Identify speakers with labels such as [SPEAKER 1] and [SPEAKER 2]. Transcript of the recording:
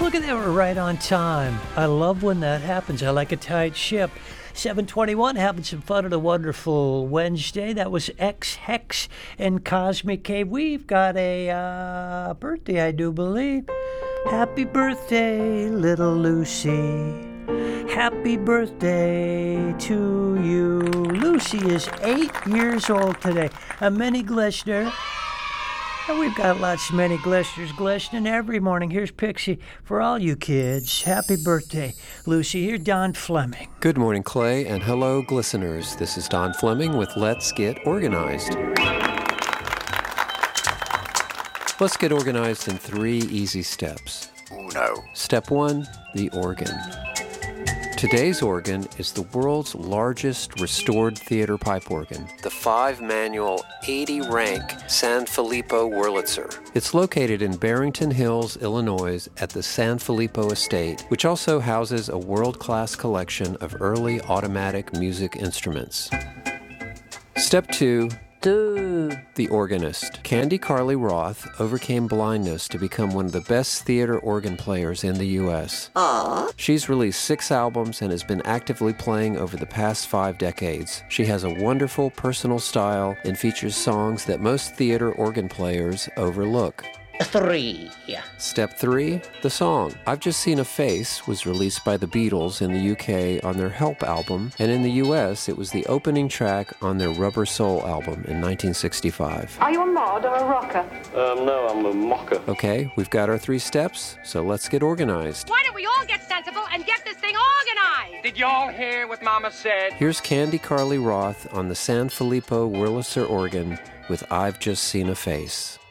[SPEAKER 1] Look at that, we're right on time. I love when that happens. I like a tight ship. 7:21, having some fun on a wonderful Wednesday. That was X-Hex and Cosmic Cave. We've got a birthday, I do believe. Happy birthday, little Lucy. Happy birthday to you. Lucy is 8 years old today. A mini Glishner. And we've got lots of many Glishners glistening every morning. Here's Pixie for all you kids. Happy birthday, Lucy. Here's Don Fleming.
[SPEAKER 2] Good morning, Clay, and hello, glisteners. This is Don Fleming with Let's Get Organized. Let's get organized in 3 easy steps.
[SPEAKER 3] Uno.
[SPEAKER 2] Step 1, the organ. Today's organ is the world's largest restored theater pipe organ, the 5-manual, 80-rank San Filippo Wurlitzer. It's located in Barrington Hills, Illinois, at the San Filippo Estate, which also houses a world-class collection of early automatic music instruments. Step 2, the organist. Candy Carly Roth overcame blindness to become one of the best theater organ players in the U.S. She's released 6 albums and has been actively playing over the past 5 decades. She has a wonderful personal style and features songs that most theater organ players overlook.
[SPEAKER 3] 3.
[SPEAKER 2] Step 3, the song. I've Just Seen a Face was released by the Beatles in the UK on their Help album, and in the US it was the opening track on their Rubber Soul album in 1965.
[SPEAKER 4] Are you a mod or a rocker?
[SPEAKER 5] No, I'm a mocker.
[SPEAKER 2] Okay, we've got our 3 steps, so let's get organized.
[SPEAKER 6] Why don't we all get sensible and get this thing organized?
[SPEAKER 5] Did y'all hear what Mama said?
[SPEAKER 2] Here's Candy Carly Roth on the San Filippo Wurlitzer organ with I've Just Seen a Face.